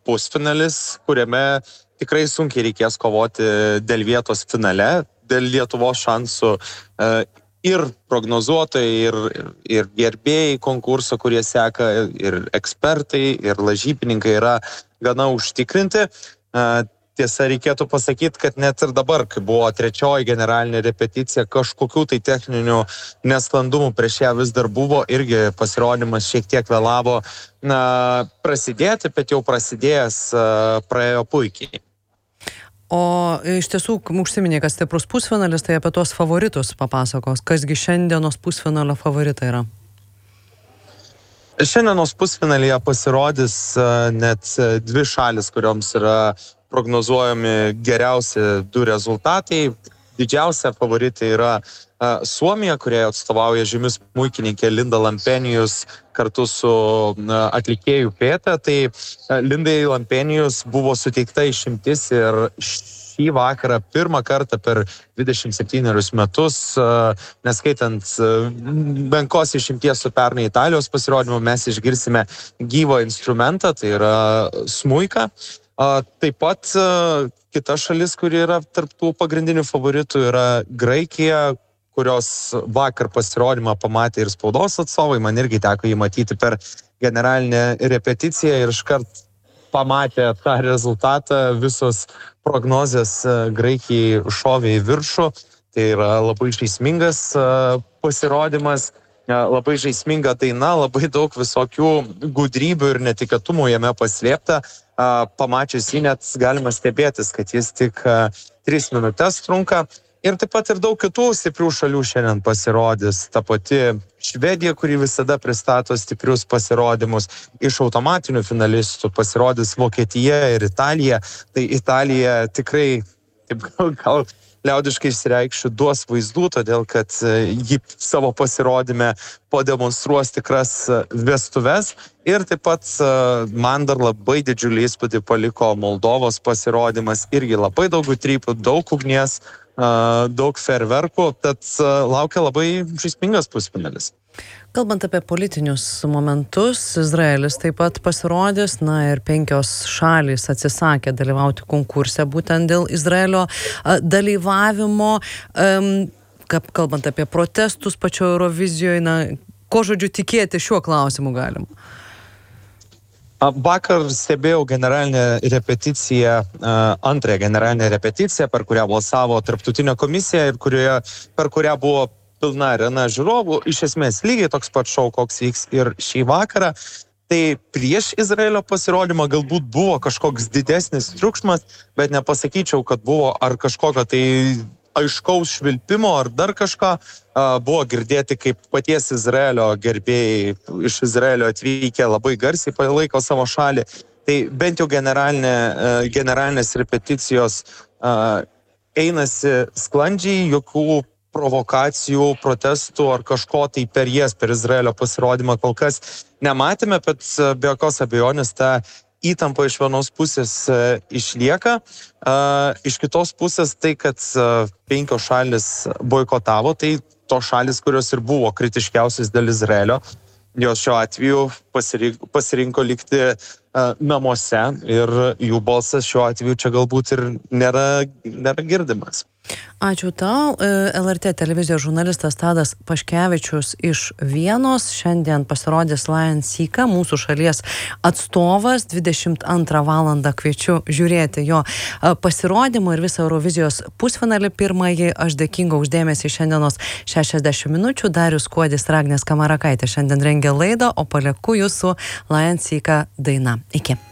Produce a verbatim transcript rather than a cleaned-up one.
pusfinalis, kuriame tikrai sunkiai reikės kovoti dėl vietos finale, dėl Lietuvos šansų ir prognozuotojai, ir, ir gerbėjai konkurso, kurie seka, ir ekspertai, ir lažybininkai yra gana užtikrinti. Tiesa, reikėtų pasakyti, kad net ir dabar, kai buvo trečioji generalinė repeticija, kažkokių tai techninių nesklandumų prieš ją vis dar buvo, irgi pasirodymas šiek tiek vėlavo na, prasidėti, bet jau prasidėjęs praėjo puikiai. O iš tiesų, užsiminė, kad stiprus pusfinalis, tai apie tuos favoritus papasakos. Kasgi šiandienos pusfinalio favoritai yra? Šiandienos pusfinalyje pasirodys net dvi šalis, kurioms yra prognozuojami geriausi du rezultatai. Didžiausia favoritai yra a, Suomija, kurie atstovauja žymius smuikininkė Linda Lampenius kartu su a, atlikėjų Pėta. Tai a, Lindai Lampenius buvo suteikta išimtis ir šį vakarą pirmą kartą per dvidešimt septynerius metus, a, neskaitant a, menkos išimties su pernai Italijos pasirodymu, mes išgirsime gyvą instrumentą, tai yra smuiką. Taip pat kita šalis, kuri yra tarp tų pagrindinių favoritų, yra Graikija, kurios vakar pasirodymą pamatė ir spaudos atstovai. Man irgi teko jį matyti per generalinę repeticiją ir iškart pamatė tą rezultatą. Visos prognozės Graikijai šovė į viršų. Tai yra labai žaismingas pasirodymas. Labai žaisminga daina, labai daug visokių gudrybių ir netikėtumų jame paslėpta. Pamačius jį net galima stebėtis, kad jis tik tris minutės trunka. Ir taip pat ir daug kitų stiprių šalių šiandien pasirodys. Ta pati Švedija, kuri visada pristato stiprius pasirodymus. Iš automatinių finalistų pasirodys Vokietija ir Italija. Tai Italija tikrai, taip gal... gal liaudiškai išsireikšiu, duos vaizdų, todėl kad ji savo pasirodyme pademonstruos tikras vestuves. Ir taip pat man dar labai didžiulį įspūdį paliko Moldovos pasirodymas. Irgi labai daug gudrybių, daug ugnies, daug fejerverkų, tad laukia labai žaismingas pusfinalis. Kalbant apie politinius momentus, Izraelis taip pat pasirodys, na ir penkios šalys atsisakė dalyvauti konkurse būtent dėl Izraelio dalyvavimo. Kalbant apie protestus pačioje Eurovizijoje, na, ko žodžiu tikėti šiuo klausimu galim? Vakar stebėjau generalinę repeticiją, antrąją generalinę repeticiją, per kurią balsavo tarptautinė komisija ir kurioje, per kurią buvo pilna arena žiūrovų, iš esmės lygiai toks pat šou, koks vyks ir šį vakarą. Tai prieš Izraelio pasirodymą galbūt buvo kažkoks didesnis triukšmas, bet nepasakyčiau, kad buvo ar kažkokio tai aiškaus švilpimo ar dar kažką. Buvo girdėti, kaip paties Izraelio gerbėjai iš Izraelio atvykę labai garsiai palaiko savo šalį. Tai bent jau generalinė, generalinės repeticijos einasi sklandžiai, jokių provokacijų, protestų ar kažko tai per jas, per Izraelio pasirodymą kol kas nematėme, bet be jokios abejonės ta įtampa iš vienos pusės išlieka. Iš kitos pusės tai, kad penkios šalis boikotavo, tai tos šalis, kurios ir buvo kritiškiausios dėl Izraelio, jos šiuo atveju pasirinko, pasirinko likti namuose ir jų balsas šiuo atveju čia galbūt ir nėra, nėra girdimas. Ačiū tau. L R T televizijos žurnalistas Tadas Paškevičius iš Vienos. Šiandien pasirodys Lion Sika, mūsų šalies atstovas. dvidešimt antrą valandą kviečiu žiūrėti jo pasirodymą ir visą Eurovizijos pusfinalį pirmąjį. Aš dėkinga už dėmesį šiandienos šešiasdešimt minučių. Darius Kuodis ir Agnė Skamarakaitė šiandien rengia laidą, o palieku jūsų Lion Sika daina. Iki.